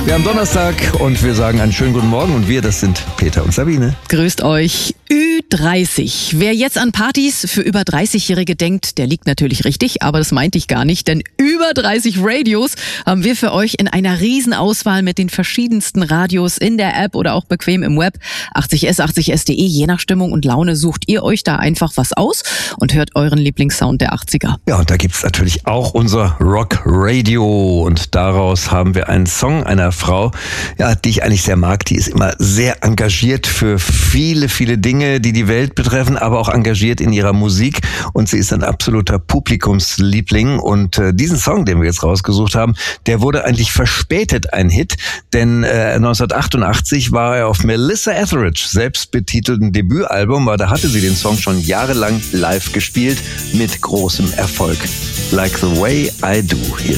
Wir haben Donnerstag und wir sagen einen schönen guten Morgen und wir, das sind Peter und Sabine. Grüßt euch. Ü30. Wer jetzt an Partys für über 30-Jährige denkt, der liegt natürlich richtig, aber das meinte ich gar nicht, denn über 30 Radios haben wir für euch in einer Riesenauswahl mit den verschiedensten Radios in der App oder auch bequem im Web. 80s, 80s.de, je nach Stimmung und Laune sucht ihr euch da einfach was aus und hört euren Lieblingssound der 80er. Ja, und da gibt's natürlich auch unser Rock Radio und daraus haben wir einen Song einer Frau, ja, die ich eigentlich sehr mag. Die ist immer sehr engagiert für viele, viele Dinge, die die Welt betreffen, aber auch engagiert in ihrer Musik und sie ist ein absoluter Publikumsliebling und diesen Song, den wir jetzt rausgesucht haben, der wurde eigentlich verspätet ein Hit, denn 1988 war er auf Melissa Etheridge selbstbetitelten Debütalbum, aber da hatte sie den Song schon jahrelang live gespielt mit großem Erfolg. Like the Way I Do. Hier